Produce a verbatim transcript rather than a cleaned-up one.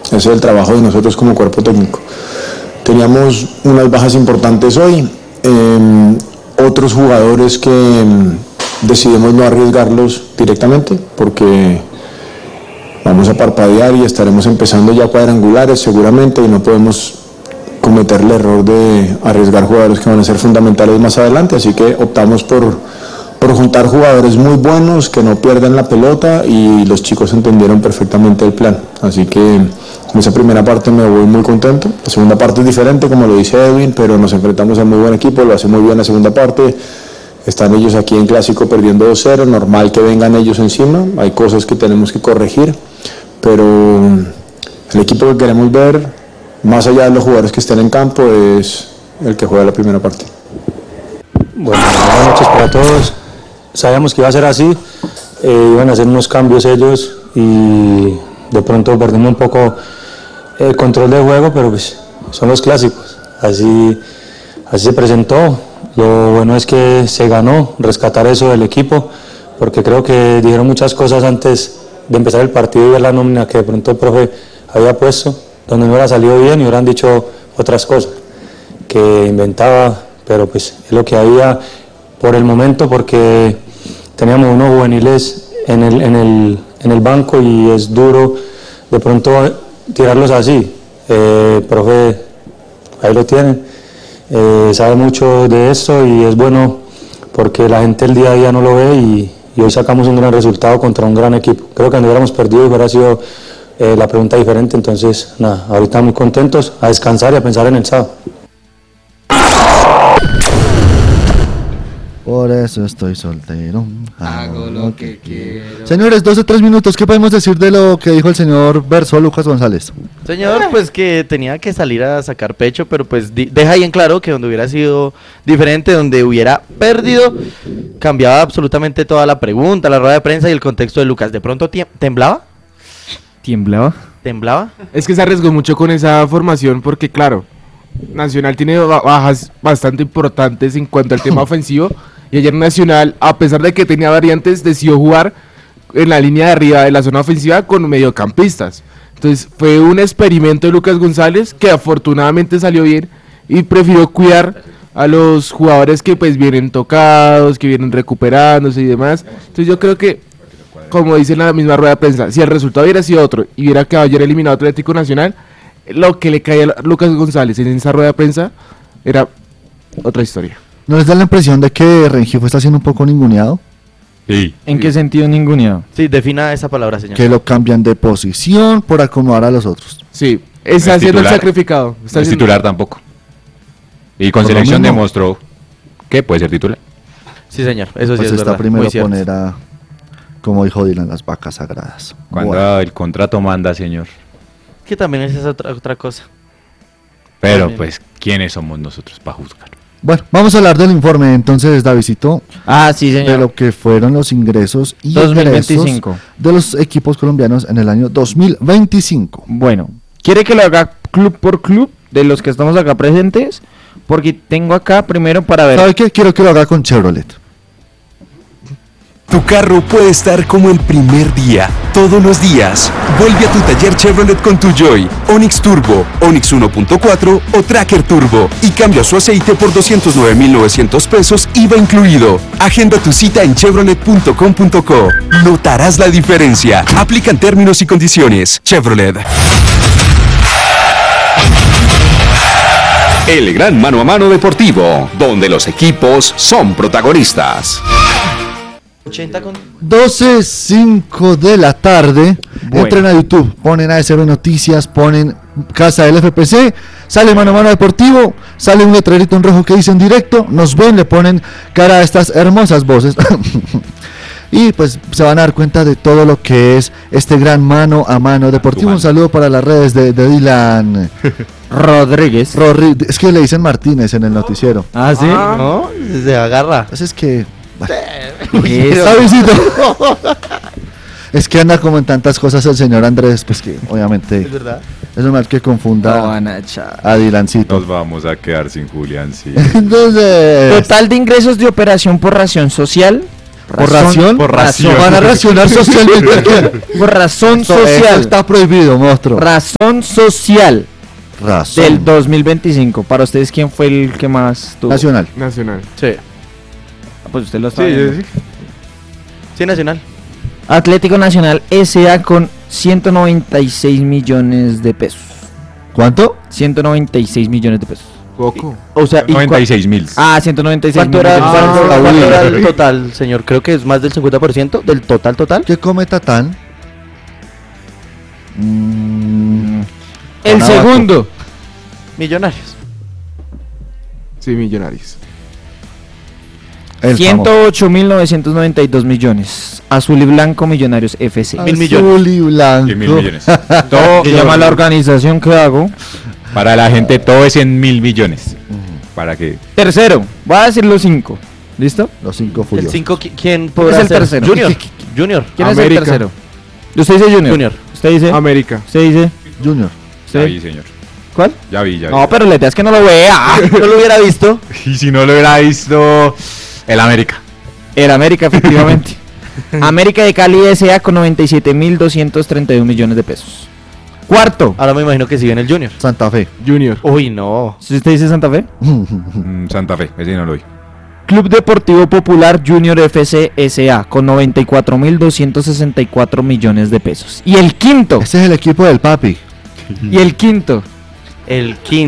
Ese es el trabajo de nosotros como cuerpo técnico. Teníamos unas bajas importantes hoy, eh, otros jugadores que eh, decidimos no arriesgarlos directamente porque vamos a parpadear y estaremos empezando ya cuadrangulares seguramente y no podemos cometer el error de arriesgar jugadores que van a ser fundamentales más adelante, así que optamos por, por juntar jugadores muy buenos que no pierdan la pelota y los chicos entendieron perfectamente el plan, así que en esa primera parte me voy muy contento. La segunda parte es diferente, como lo dice Edwin, pero nos enfrentamos a un muy buen equipo, lo hace muy bien la segunda parte. Están ellos aquí en Clásico perdiendo dos cero, normal que vengan ellos encima, hay cosas que tenemos que corregir, pero el equipo que queremos ver, más allá de los jugadores que estén en campo, es el que juega la primera parte. Bueno, buenas noches para todos. Sabíamos que iba a ser así, eh, iban a hacer unos cambios ellos y de pronto perdimos un poco el control del juego, pero pues son los clásicos, así, así se presentó. Lo bueno es que se ganó, rescatar eso del equipo, porque creo que dijeron muchas cosas antes de empezar el partido y ver la nómina que de pronto el profe había puesto, donde no hubiera salido bien y hubieran dicho otras cosas que inventaba, pero pues es lo que había por el momento, porque teníamos unos juveniles en el, en el, en el banco y es duro de pronto tirarlos así. Eh, profe, ahí lo tienen, eh, sabe mucho de esto y es bueno porque la gente el día a día no lo ve y, y hoy sacamos un gran resultado contra un gran equipo. Creo que no hubiéramos perdido y hubiera sido eh, la pregunta diferente, entonces nada, ahorita muy contentos, a descansar y a pensar en el sábado. Por eso estoy soltero. Hago lo que quiero. Señores, doce, tres minutos. ¿Qué podemos decir de lo que dijo el señor Verso Lucas González? Señor, pues que tenía que salir a sacar pecho, pero pues di- deja ahí en claro que donde hubiera sido diferente, donde hubiera perdido, cambiaba absolutamente toda la pregunta, la rueda de prensa y el contexto de Lucas. ¿De pronto tie- temblaba? ¿Tiemblaba? ¿Temblaba? Es que se arriesgó mucho con esa formación porque, claro, Nacional tiene ba- bajas bastante importantes en cuanto al tema ofensivo. Y ayer Nacional, a pesar de que tenía variantes, decidió jugar en la línea de arriba de la zona ofensiva con mediocampistas. Entonces fue un experimento de Lucas González que afortunadamente salió bien y prefirió cuidar a los jugadores que pues vienen tocados, que vienen recuperándose y demás. Entonces yo creo que, como dice en la misma rueda de prensa, si el resultado hubiera sido otro y hubiera quedado ayer eliminado Atlético Nacional, lo que le caía a Lucas González en esa rueda de prensa era otra historia. ¿No les da la impresión de que Rengifo está siendo un poco ninguneado? Sí. ¿En qué sentido ninguneado? Sí, defina esa palabra, señor. Que lo cambian de posición por acomodar a los otros. Sí, está haciendo el sacrificado. Está No es haciendo- titular tampoco. Y con Por lo selección mismo. demostró que puede ser titular. Sí, señor, eso sí Pues es está verdad. primero muy cierto. poner a, como dijo Dylan, las vacas sagradas. Cuando Bueno. el contrato manda, señor. Que también esa es otra, otra cosa. Pero También. pues, ¿quiénes somos nosotros para juzgar? Bueno, vamos a hablar del informe entonces, Davidcito, Ah, sí, de señor. lo que fueron los ingresos y dos mil egresos veinticinco. de los equipos colombianos en el año dos mil veinticinco. Bueno, ¿quiere que lo haga club por club de los que estamos acá presentes? Porque tengo acá primero para ver. ¿Sabe qué? Quiero que lo haga con Chevrolet. Tu carro puede estar como el primer día, todos los días. Vuelve a tu taller Chevrolet con tu Joy, Onix Turbo, Onix uno punto cuatro o Tracker Turbo y cambia su aceite por doscientos nueve mil novecientos pesos I V A incluido. Agenda tu cita en chevrolet punto com punto co. Notarás la diferencia. Aplican términos y condiciones. Chevrolet. El gran mano a mano deportivo, donde los equipos son protagonistas. ochenta con... doce cinco de la tarde. Bueno. Entren a YouTube, ponen A S B Noticias, ponen Casa del F P C, sale Mano a Mano Deportivo, sale un letrerito en rojo que dice en directo, nos ven, le ponen cara a estas hermosas voces. Y pues se van a dar cuenta de todo lo que es este gran Mano a Mano Deportivo. Un saludo para las redes de, de Dylan Rodríguez. Rodri- es que le dicen Martínez en el noticiero. Ah, sí. No, se agarra. Pues es que... Eso. Davidcito. Es que anda como en tantas cosas el señor Andrés, pues que obviamente Es verdad. es normal que confunda No van a echar. a Dylancito. Nos vamos a quedar sin Julián, sí. Entonces, Total de ingresos de operación por ración social, ¿Por ración? Por ración. Van a racionar socialmente. Por razón Esto- esto social. está prohibido, monstruo. Razón social Razón. del dos mil veinticinco. Para ustedes, ¿quién fue el que más tuvo? Nacional. Nacional. Sí. Ah, pues usted lo está Sí, viendo. sí, sí. Sí, Nacional. Atlético Nacional S A con ciento noventa y seis millones de pesos. ¿Cuánto? ciento noventa y seis millones de pesos. Poco. O sea, ¿y noventa y cua- seis mil. Ah, ciento noventa y seis ¿cuánto era, millones de pesos. cuánto- Ah, cuánto uy. era el total, señor? Creo que es más del cincuenta por ciento del total total. ¿Qué come Tatán? Mm, El Guanabato. segundo, Millonarios. Sí, Millonarios. El ciento ocho mil novecientos noventa y dos millones. Azul y Blanco Millonarios F C. famoso. mil millones. Azul y blanco. Y mil millones. Todo Todo, que llama la organización que hago. para la gente todo es en mil millones. Para que Tercero, voy a decir los cinco. ¿Listo? Los cinco El furios. cinco, ¿quién podrá es el ser? tercero? Junior. Junior. ¿Quién es América. el tercero? Usted dice Junior. Junior. Usted dice. América. Usted dice. Junior. ya ¿Usted? vi, señor. ¿Cuál? Ya vi, ya vi. No, pero la idea es que no lo vea. No lo hubiera visto. Y si no lo hubiera visto el América. El América, efectivamente. América de Cali S A con noventa y siete mil doscientos treinta y uno millones de pesos. Cuarto. Ahora me imagino que sigue en el Junior. Santa Fe. Junior. Uy, no. Si usted dice Santa Fe. Mm, Santa Fe, ese no lo vi. Club Deportivo Popular Junior F C S A con noventa y cuatro mil doscientos sesenta y cuatro millones de pesos. Y el quinto. Ese es el equipo del papi. Y el quinto. El quinto.